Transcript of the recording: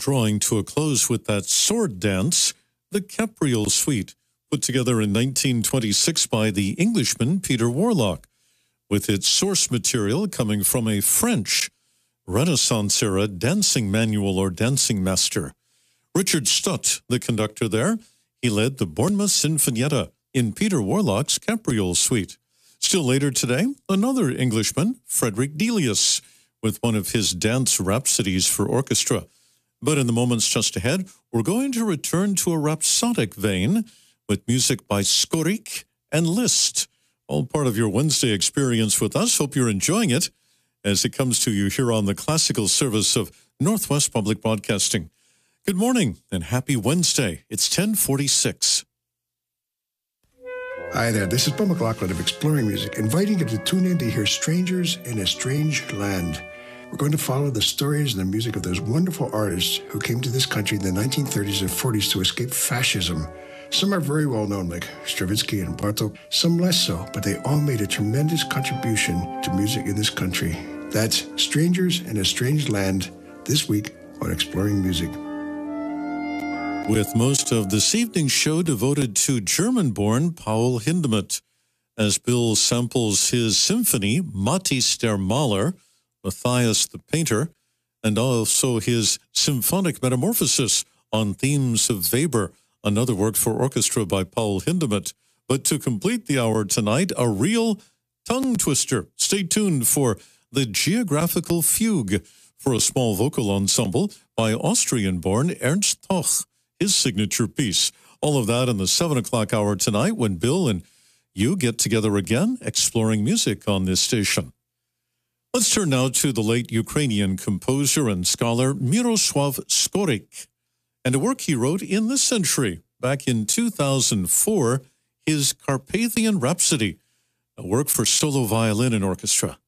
drawing to a close with that sword dance, the Capriole Suite, put together in 1926 by the Englishman Peter Warlock, with its source material coming from a French Renaissance-era dancing manual or dancing master. Richard Stutt, the conductor there, he led the Bournemouth Sinfonietta in Peter Warlock's Capriole Suite. Still later today, another Englishman, Frederick Delius, with one of his dance rhapsodies for orchestra. But in the moments just ahead, we're going to return to a rhapsodic vein with music by Skorik and Liszt. All part of your Wednesday experience with us. Hope you're enjoying it as it comes to you here on the classical service of Northwest Public Broadcasting. Good morning and happy Wednesday. It's 10:46. Hi there, this is Paul McLaughlin of Exploring Music, inviting you to tune in to hear Strangers in a Strange Land. We're going to follow the stories and the music of those wonderful artists who came to this country in the 1930s and 40s to escape fascism. Some are very well known, like Stravinsky and Bartók, some less so, but they all made a tremendous contribution to music in this country. That's Strangers in a Strange Land, this week on Exploring Music. With most of this evening's show devoted to German-born Paul Hindemith, as Bill samples his symphony, Matthäus der Maler, Matthias the Painter, and also his symphonic metamorphosis on themes of Weber, another work for orchestra by Paul Hindemith. But to complete the hour tonight, a real tongue twister. Stay tuned for the Geographical Fugue for a small vocal ensemble by Austrian-born Ernst Toch, his signature piece. All of that in the 7 o'clock hour tonight when Bill and you get together again exploring music on this station. Let's turn now to the late Ukrainian composer and scholar Miroslav Skorik and a work he wrote in this century, back in 2004, his Carpathian Rhapsody, a work for solo violin and orchestra.